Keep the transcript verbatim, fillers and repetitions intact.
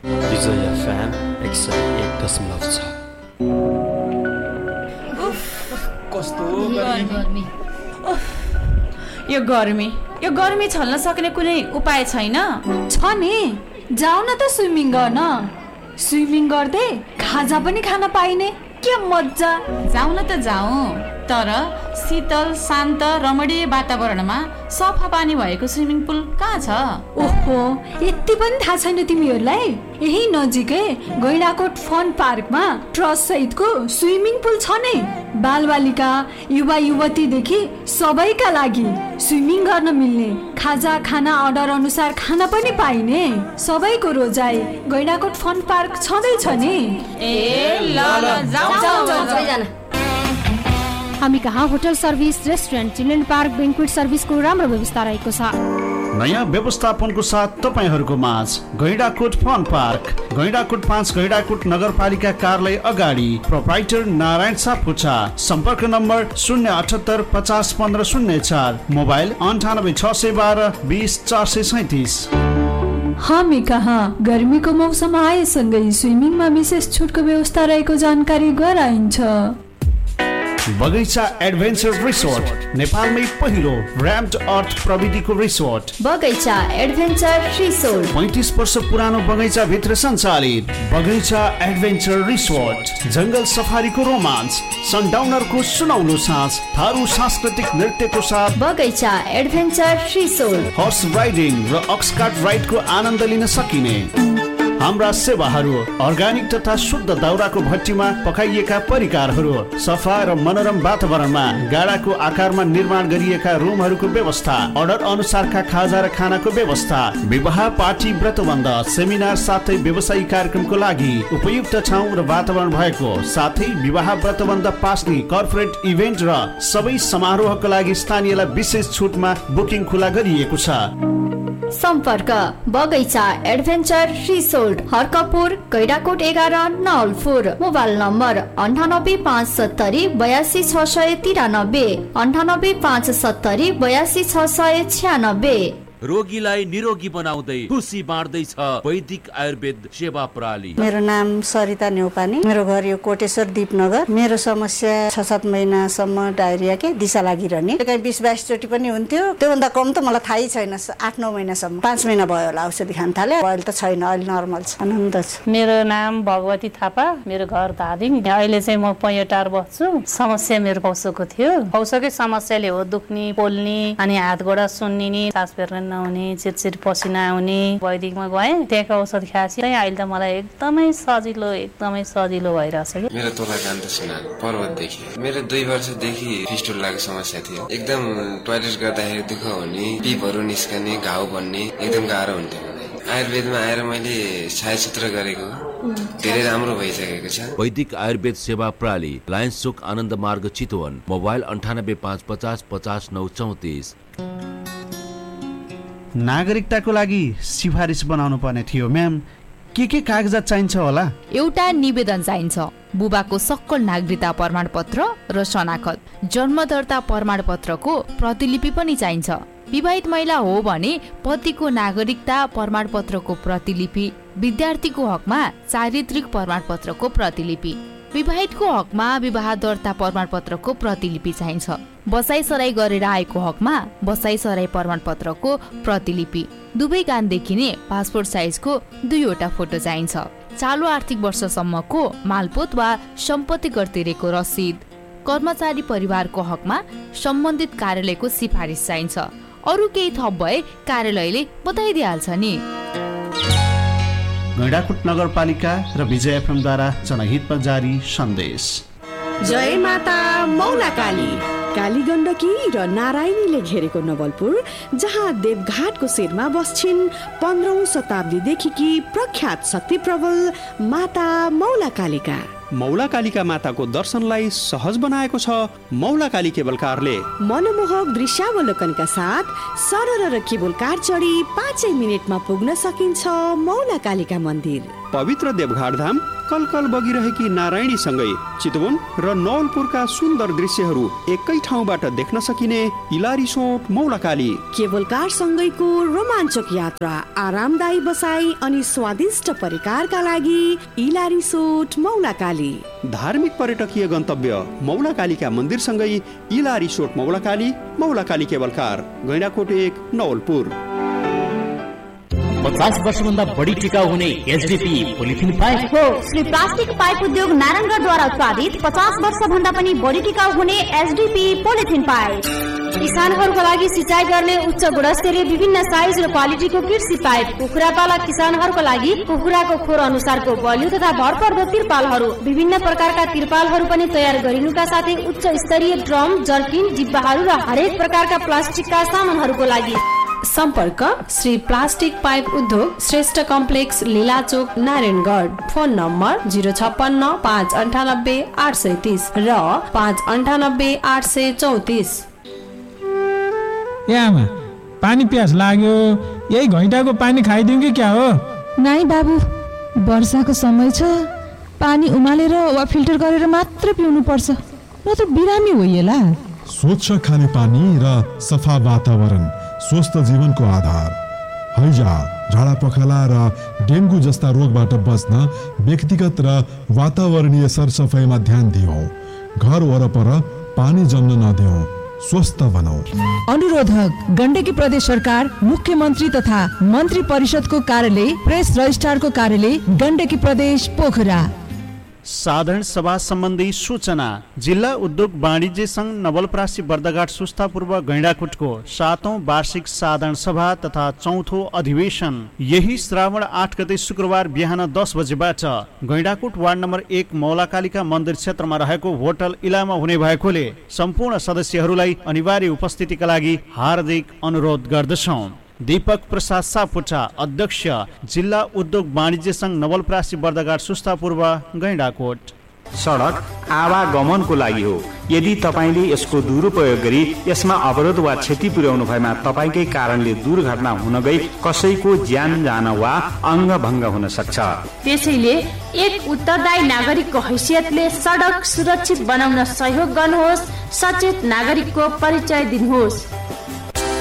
विजय FM एक सय एक दशमलव छ। कस्तो गर्मी। यो गर्मी यो गर्मी छल्न सक्ने कुनै उपाय छैन? छ नि, जाऊ न त स्विमिङ गर्न। स्विमिङ गर्दै खाजा पनि खान पाइने, के मजा। जाऊ न त जाऊ, तर शीतल शान्त रमणीय वातावरणमा सफा पानी भएको स्विमिङ पुल कहाँ छ? ओहो, यति पनि थाहा छैन तिमीहरूलाई? यही नजिकै गैंडाकोट फन पार्कमा ट्रस्ट सहितको स्विमिङ पुल छ नै। बालबालिका युवा युवतीदेखि सबैका लागि स्विमिङ गर्न मिल्ने, खाजा खाना अर्डर अनुसार खाना पनि पाइने, सबैको रोजाइ गैंडाकोट फन पार्क छँदैछ नि। ए ल ल जाऊ जाऊ जाऊ। हामी कहाँ hotel service, restaurant, children park, बेन्क्वेट सर्भिसको राम्रो व्यवस्था रहेको छ। नयाँ व्यवस्थापनको साथ तपाईहरूको माझ गैंडाकोट फन पार्क, गैंडाकोट पाँच, गैंडाकोट नगरपालिका कार्यालय अगाडि, प्रोप्राइटर नारायण सापकोटा। सम्पर्क नम्बर शून्य अठहत्तर पचास पन्ध्र शून्य चार, मोबाइल अन्ठानब्बे छ सय बाह्र बिस चार सय सैतिस। हामी कहाँ गर्मीको मौसम आएसँगै स्विमिङमा विशेष छुटको व्यवस्था रहेको जानकारी गराइन्छ। बगैँचा एडभेन्चर रिसोर्ट, नेपालमै पहिलो र्याम्ड अर्थ प्रविधिको रिसोर्ट। बगैँचा एडभेन्चर रिसोर्ट पैंतीस वर्ष पुरानो बगैँचा भित्र सञ्चालित बगैँचा एडभेन्चर रिसोर्ट। जंगल सफारीको रोमान्स, सनडाउनरको सुनौलो साँझ, थारू सांस्कृतिक नृत्यको साथ बगैँचा एडभेन्चर रिसोर्ट। हर्स राइडिङ र अक्सकार्ट राइडको आनन्द लिन सकिने हाम्रा सेवाहरू, अर्ग्यानिक तथा शुद्ध दाउराको भट्टीमा पकाइएका परिकारहरू, सफा र मनोरम वातावरणमा गाडाको आकारमा निर्माण गरिएका रुमहरूको व्यवस्था, अर्डर अनुसारका खाजा र खानाको व्यवस्था, विवाह पार्टी व्रतबन्ध सेमिनार साथै व्यवसायिक कार्यक्रमको लागि उपयुक्त ठाउँ र वातावरण भएको, साथै विवाह व्रतबन्ध पास्ने कर्पोरेट इभेन्ट र सबै समारोहको लागि स्थानीयलाई विशेष छुटमा बुकिङ खुला गरिएको छ। सम्पर्क बगैँचा एडभेन्चर रिसोर्ट, हर्कपुर, गैंडाकोट एघार, नवलपुर। मोबाइल नम्बर अन्ठानब्बे पाँच सत्तरी बयासी छ सय तिरानब्बे, अन्ठानब्बे पाँच सत्तरी बयासी छ सय छ्यानब्बे। रोगीलाई निरोगी बनाउँदै खुसी बाँड्दैछ वैदिक आयुर्वेद सेवा प्रणाली। मेरो नाम सरिता न्यौपाने, मेरो घर यो कोटेश्वर दीपनगर। मेरो समस्या छ सात महिनासम्म डायरिया के दिशा लागिरहने, कहीँ बिस बाइस चोटि पनि हुन्थ्यो। त्योभन्दा कम त मलाई थाहै छैन, आठ नौ महिनासम्म। पाँच महिना भयो होला औषधि खान थाले, अहिले त छैन, अहिले नर्मल छ, आनन्द छ। मेरो नाम भगवती थापा, मेरो घर धादिङ। अहिले चाहिँ म पैँटार बस्छु। समस्या मेरो पौसोको थियो, पौसोकै समस्याले हो दुख्ने, पोल्ने, अनि हात गोडा सुन्निने, सास फेर्न नहुने, चिरचिर पसिना आउने। वैदिकमा गएँ, त्यहाँको औषध खाएपछि अहिले त मलाई एकदमै सजिलो एकदमै सजिलो भइरहेछ। मेरो तोला कान्त सुना पर्वतदेखि मेरो दुई वर्षदेखि फिस्टुलाको समस्या थियो। एकदम टोयलेट गर्दाखेरि दुःख हुने, पिपहरू निस्कने, घाउ बन्ने, एकदम गाह्रो हुन्थ्यो। आयुर्वेदमा आएर मैले छायाचित्र गरेको धेरै राम्रो भइसकेको छ। वैदिक आयुर्वेद सेवा प्रणाली, लायन्स चोक, आनन्द मार्ग, चितवन। मोबाइल अन्ठानब्बे पाँच पचास पचास नौ चौतिस। नागरिकताको लागि सिफारिस बनाउनु पर्ने थियो म्याम, के के कागजात चाहिन्छ होला? एउटा निवेदन चाहिन्छ, बुबाको सक्कल नागरिकता प्रमाण पत्र र शनाखत, जन्म दर्ता प्रमाण पत्रको प्रतिलिपि पनि चाहिन्छ। विवाहित महिला हो भने पतिको नागरिकता प्रमाण पत्रको प्रतिलिपि, विद्यार्थीको हकमा चारित्रिक प्रमाण पत्रको प्रतिलिपि, विवाहितको हकमा विवाह दर्ता प्रमाण पत्रको प्रतिलिपि चाहिन्छ। बसाई सराई गरेर आएको हकमा बसाई सराई प्रमाण पत्रको प्रतिलिपि, दुवै कान देखिने पासपोर्ट साइजको दुईवटा फोटो चाहिन्छ। चालु आर्थिक वर्षसम्मको मालपोत वा सम्पत्ति कर तिरेको रसिद, कर्मचारी परिवारको हकमा सम्बन्धित कार्यालयको सिफारिस चाहिन्छ। अरू केही थप भए कार्यालयले बताइदिइहाल्छ नि। गैंडाकोट नगरपालिका र विजय एफएमद्वारा जनहितमा जारी सन्देश। जय माता मौला काली। काली गण्डकी र नारायणीले घेरेको नवलपुर, जहाँ देवघाटको शिरमा बस्छिन् पन्ध्रौं शताब्दीदेखि प्रख्यात शक्ति प्रबल माता मौला कालिका। मौला कालिका माताको दर्शनलाई सहज बनाएको छ मौला काली केबल कारले। मनमोहक दृश्यावलोकनका साथ सरर र केबल कार चढी पाँचै मिनटमा पुग्न सकिन्छ मौला कालिका मन्दिर। पवित्र देवघाट धाम, कलकल बगिरहेकी नारायणी सँगै चितवन र नवलपुरका सुन्दर दृश्यहरू एकै ठाउँबाट देख्न सकिने इला रिसोर्ट मौलाकाली। केबल कार सँगैको रोमाञ्चक यात्रा, आरामदायी बसाई अनि स्वादिष्ट परिकारका लागि इला रिसोर्ट मौलाकाली। धार्मिक पर्यटकीय गन्तव्य मौलाकालीका मन्दिरसँगै इला रिसोर्ट मौलाकाली, मौलाकाली केबल कार, गैंडाकोट एक, नवलपुर। पचास वर्षभन्दा बढी टिकाउ हुने एचडीपी पोलिथिन पाइप हो। श्री प्लास्टिक पाइप उद्योग नारायणगढद्वारा उत्पादित पचास वर्ष भन्दा पनि बढी टिकाउ हुने एचडीपी पोलिथिन पाइप। किसानहरूको लागि सिँचाइ गर्ने उच्च गुणस्तरीय विभिन्न साइज र क्वालिटीको कृषि पाइप। कुखुरा पालक किसानहरूको लागि कुखुराको खोर अनुसारको बलियो तथा भरपर्दो तिरपालहरू, विभिन्न प्रकारका तिरपालहरू पनि तयार गरिनुका साथै उच्च स्तरीय ड्रम, जर्किन, डिब्बाहरू र हरेक प्रकारका प्लास्टिकका सामानहरूको लागि सम्पर्क श्री प्लास्टिक पाइप उद्योग, Shrestha complex, लीलाचोक, Narayangarh. Phone number zero छप्पन्न पाँच अन्ठानब्बे आठ सय तीस र पाँच अन्ठानब्बे आठ सय चौतिस। ए आमा, पानी प्यास लाग्यो, यही घैँटाको पानी खाइदिउँ कि क्या हो? नाइ बाबु, वर्षाको समय छ, पानी उमालेर वा फिल्टर गरेर मात्र पिउनु पर्छ, नत्र बिरामी होइएला। स्वच्छ खाने पानी र सफा वातावरण स्वस्थ जीवनको आधार। हैजा, झाडा पखाला र डेङ्गु जस्ता रोगबाट बच्न व्यक्तिगत र वातावरणीय सरसफाइमा ध्यान दियौँ। घर वरपर पानी जम्न नदियौँ, स्वस्थ बनाऊ। अनुरोधक गण्डकी प्रदेश सरकार, मुख्यमन्त्री तथा मन्त्री परिषदको कार्यालय, प्रेस रजिस्ट्रारको कार्यालय, गण्डकी प्रदेश, पोखरा। साधारण सभा सम्बन्धी सूचना। जिल्ला उद्योग वाणिज्य संघ नवलपरासी बर्दघाट सुस्तापूर्व गैंडाकोटको सातौं वार्षिक साधारण सभा तथा चौथो अधिवेशन यही श्रावण आठ गते शुक्रबार बिहान दस बजेबाट गैंडाकोट वार्ड नम्बर एक मौलाकालीका मन्दिर क्षेत्रमा रहेको होटल इलामा हुने भएकोले सम्पूर्ण सदस्यहरूलाई अनिवार्य उपस्थितिका लागि हार्दिक अनुरोध गर्दछौँ। दीपक प्रसाद सापुटा, अध्यक्ष, जिल्ला उद्योग वाणिज्य संघ नवलपरासी बर्दघाट सुस्तापूर्व गैंडाकोट। सडक आवागमनको लागि हो। यदि तपाईँले यसको दुरुपयोग गरी यसमा अवरोध वा क्षति पुर्याउनु भएमा तपाईँकै कारणले दुर्घटना हुन गई कसैको ज्यान जान वा अङ्ग भङ्ग हुन सक्छ। त्यसैले एक उत्तरदायी नागरिकको हैसियतले सडक सुरक्षित बनाउन सहयोग गर्नुहोस्। सचेत नागरिकको परिचय दिनुहोस्।